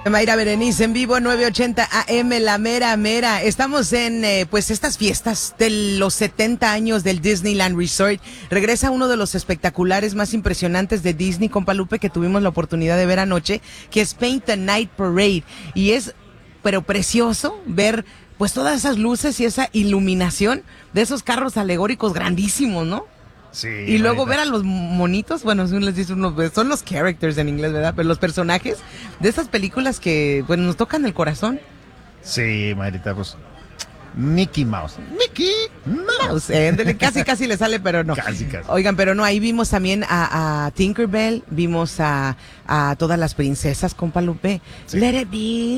Mayra Berenice en vivo, 980 AM, la mera mera. Estamos en pues estas fiestas de los 70 años del Disneyland Resort. Regresa uno de los espectaculares más impresionantes de Disney, compa Lupe, que tuvimos la oportunidad de ver anoche, que es Paint the Night Parade. Y es, pero precioso ver pues todas esas luces y esa iluminación de esos carros alegóricos grandísimos, ¿no? Sí. Y luego ver a los monitos, bueno, si uno les dice unos, son los characters en inglés, ¿verdad? Pero los personajes de esas películas que, bueno, nos tocan el corazón. Sí, Marita, pues Mickey Mouse. Mickey Mouse. Casi le sale, pero no. Casi. Oigan, pero no, ahí vimos también a Tinkerbell, vimos a todas las princesas, compa Lupe. Sí. Let it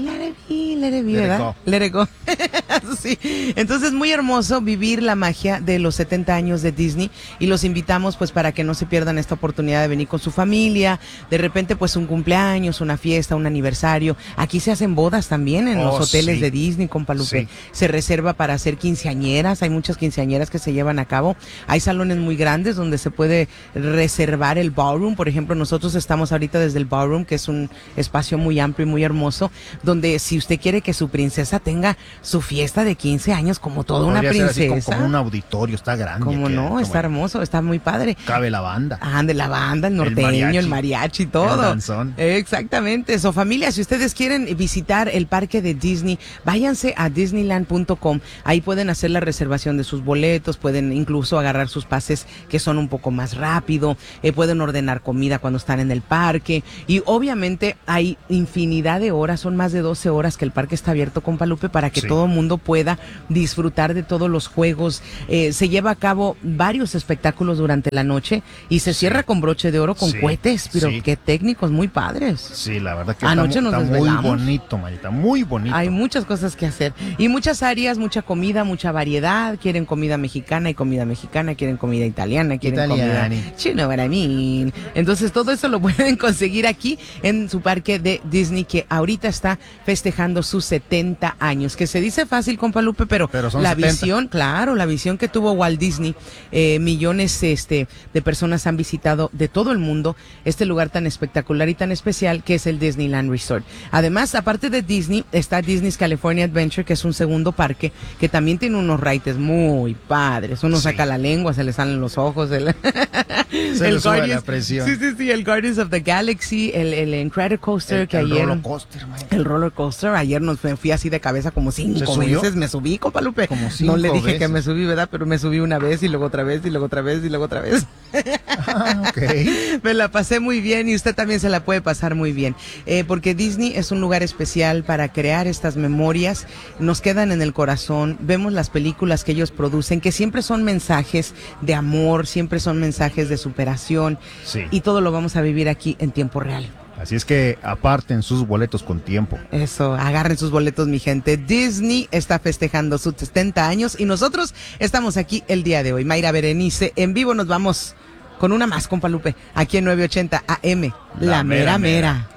be, ¿verdad? Let it go. Sí. Entonces, muy hermoso vivir la magia de los 70 años de Disney y los invitamos pues para que no se pierdan esta oportunidad de venir con su familia, de repente pues un cumpleaños, una fiesta, un aniversario. Aquí se hacen bodas también en los hoteles de Disney, compa Lupe. Sí. Se reserva para hacer quinceañeras, hay muchas quinceañeras que se llevan a cabo. Hay salones muy grandes donde se puede reservar el ballroom. Por ejemplo, nosotros estamos ahorita desde el ballroom, que es un espacio muy amplio y muy hermoso, donde si usted quiere que su princesa tenga su fiesta de 15 años como toda una princesa. Así como un auditorio, está grande. Como no, está hermoso, está muy padre. Cabe la banda. De la banda, el norteño, el mariachi, todo. El danzón. Exactamente. Eso, familia, si ustedes quieren visitar el parque de Disney, váyanse a disneyland.com. Ahí pueden hacer la reservación de sus boletos, pueden incluso agarrar sus pases que son un poco más rápido, pueden ordenar comida cuando están en el parque y obviamente hay infinidad de horas, son más de 12 horas que el parque está abierto, compa Lupe, para que todo el mundo pueda disfrutar de todos los juegos. Se lleva a cabo varios espectáculos durante la noche y se cierra con broche de oro, con cohetes, pero qué técnicos, muy padres. Sí, la verdad que anoche está muy bonito, Mayita, muy bonito. Hay muchas cosas que hacer y muchas áreas, mucha comida, mucha variedad. Quieren comida mexicana y comida mexicana, quieren comida italiana, quieren comida chino baramín. Entonces todo eso lo pueden conseguir aquí en su parque de Disney, que ahorita está festejando sus 70 años, que se dice fácil, compa Lupe, pero la 70. Visión, claro, la visión que tuvo Walt Disney, millones de personas han visitado de todo el mundo este lugar tan espectacular y tan especial que es el Disneyland Resort. Además, aparte de Disney, está Disney's California Adventure, que es un segundo parque que también tiene unos rides muy padres. Uno saca la lengua, se le salen los ojos, se le sube la presión. Sí, el Guardians of the Galaxy, el Incredicoaster, que ayer... El roller coaster, ayer me fui así de cabeza como 5 veces, me subí, compa Lupe. No le dije que me subí, ¿verdad? Pero me subí una vez y luego otra vez y luego otra vez y luego otra vez. Okay. Me la pasé muy bien y usted también se la puede pasar muy bien, porque Disney es un lugar especial para crear estas memorias, nos quedan en el corazón, vemos las películas que ellos producen, que siempre son mensajes de amor, siempre son mensajes de superación, y todo lo vamos a vivir aquí en tiempo real. Así es que aparten sus boletos con tiempo. Eso, agarren sus boletos, mi gente. Disney está festejando sus 70 años y nosotros estamos aquí el día de hoy. Mayra Berenice, en vivo nos vamos con una más, compa Lupe, aquí en 980 AM, la mera mera.